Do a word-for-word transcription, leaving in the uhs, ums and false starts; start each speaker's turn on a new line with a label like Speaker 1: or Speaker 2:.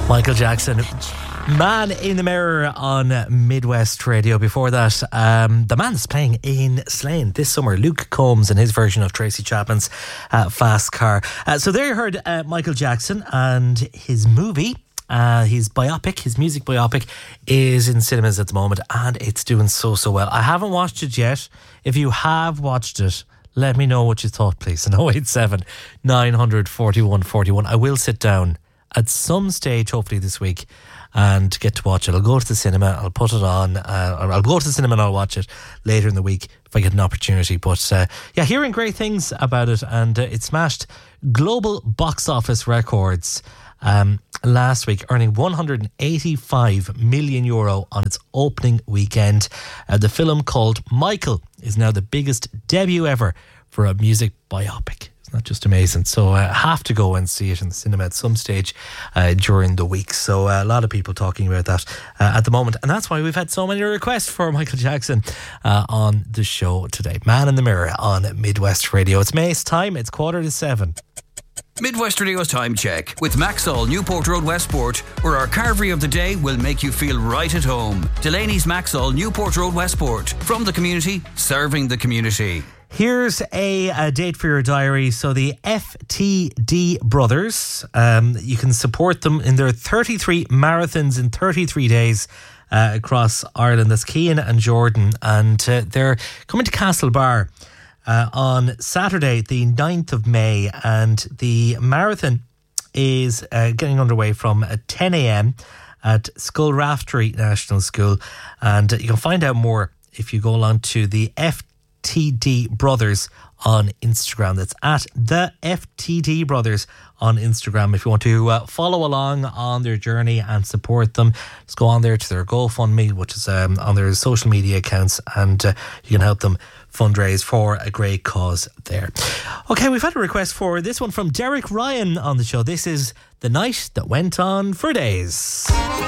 Speaker 1: Michael Jackson, Man in the Mirror on Midwest Radio. Before that, um, the man that's playing in Slane this summer, Luke Combs, and his version of Tracy Chapman's uh, Fast Car. Uh, so there you heard uh, Michael Jackson and his movie. Uh, his biopic, his music biopic, is in cinemas at the moment, and it's doing so, so well. I haven't watched it yet. If you have watched it, let me know what you thought, please. On oh eight seven, nine four one, four one. I will sit down at some stage, hopefully this week, and get to watch it. I'll go to the cinema, I'll put it on, uh, or I'll go to the cinema and I'll watch it later in the week if I get an opportunity. But uh, yeah, hearing great things about it, and uh, it smashed global box office records um, last week, earning one hundred eighty-five million euro on its opening weekend. Uh, the film, called Michael, is now the biggest debut ever for a music biopic. Not just amazing. So I uh, have to go and see it in the cinema at some stage uh, during the week. So uh, a lot of people talking about that uh, at the moment, and that's why we've had so many requests for Michael Jackson uh, on the show today. Man in the Mirror on Midwest Radio. It's May's time. It's quarter to seven.
Speaker 2: Midwest Radio's time check with Maxall, Newport Road, Westport, where our carvery of the day will make you feel right at home. Delaney's Maxall, Newport Road, Westport. From the community, serving the community.
Speaker 1: Here's a, a date for your diary. So the F T D Brothers, um, you can support them in their thirty-three marathons in thirty-three days uh, across Ireland. That's Cian and Jordan, and uh, they're coming to Castlebar uh, on Saturday the ninth of May, and the marathon is uh, getting underway from uh, ten a.m. at Skullraftery National School, and uh, you can find out more if you go along to the F T D Brothers on Instagram. That's at the F T D Brothers on Instagram. If you want to uh, follow along on their journey and support them, just go on there to their GoFundMe, which is um, on their social media accounts, and uh, you can help them fundraise for a great cause there. Okay, we've had a request for this one from Derek Ryan on the show. This is The Night That Went On for Days.